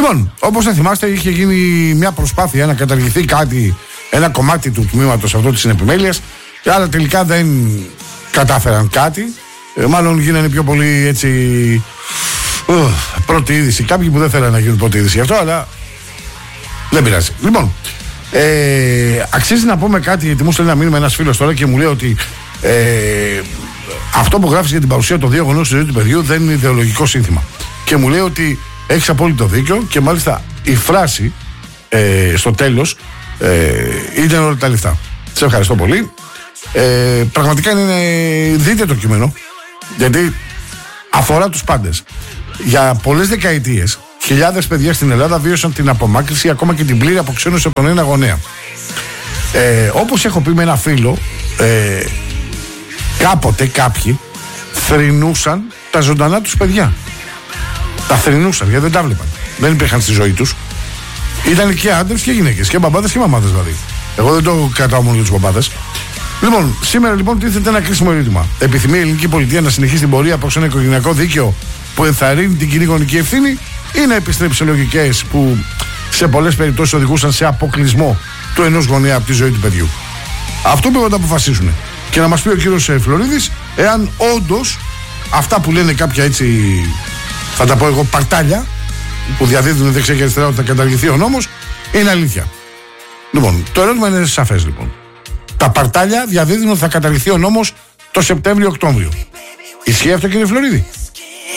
Λοιπόν, όπως θα θυμάστε, είχε γίνει μια προσπάθεια να καταργηθεί κάτι, ένα κομμάτι του τμήματος αυτό της συνεπιμέλειας, αλλά τελικά δεν κατάφεραν κάτι. Μάλλον γίνανε πιο πολύ έτσι πρώτη είδηση. Κάποιοι που δεν θέλανε να γίνουν πρώτη είδηση γι' αυτό, αλλά δεν πειράζει. Λοιπόν, αξίζει να πούμε κάτι, γιατί μου στέλνει ένα μήνυμα ένας φίλος τώρα και μου λέει ότι αυτό που γράφεις για την παρουσία των δύο γονέων στη ζωή του παιδιού δεν είναι ιδεολογικό σύνθημα. Και μου λέει ότι έχεις απόλυτο δίκιο και μάλιστα η φράση στο τέλος είναι όλα τα λεφτά. Σε ευχαριστώ πολύ. Πραγματικά είναι, δείτε το κείμενο, γιατί αφορά τους πάντες. Για πολλές δεκαετίες χιλιάδες παιδιά στην Ελλάδα βίωσαν την απομάκρυνση, ακόμα και την πλήρη αποξένωση από τον ένα γονέα. Όπως έχω πει με ένα φίλο, κάποτε κάποιοι θρηνούσαν τα ζωντανά τους παιδιά. Τα θρηνούσαν γιατί δεν τα βλέπαν. Δεν υπήρχαν στη ζωή τους. Ήταν και άντρες και γυναίκες, και μπαμπάδες και μαμάδες δηλαδή. Εγώ δεν το κρατάω μόνο για τους μπαμπάδες. Λοιπόν, σήμερα λοιπόν τίθεται ένα κρίσιμο ερώτημα. Επιθυμεί η ελληνική πολιτεία να συνεχίσει την πορεία προς ένα οικογενειακό δίκαιο που ενθαρρύνει την κοινή γονική ευθύνη, ή να επιστρέψει σε λογικές που σε πολλές περιπτώσεις οδηγούσαν σε αποκλεισμό του ενός γονέα από τη ζωή του παιδιού? Αυτό πρέπει να το αποφασίσουν. Και να μας πει ο κύριος Φλωρίδης, εάν όντως αυτά που λένε κάποια έτσι, θα τα πω εγώ, παρτάλια που διαδίδουν δεξιά και αριστερά ότι θα καταργηθεί ο νόμος, είναι αλήθεια. Λοιπόν, το ερώτημα είναι σαφές λοιπόν. Τα παρτάλια διαδίδουν ότι θα καταργηθεί ο νόμος το Σεπτέμβριο-Οκτώβριο. Ισχύει αυτό, κύριε Φλωρίδη?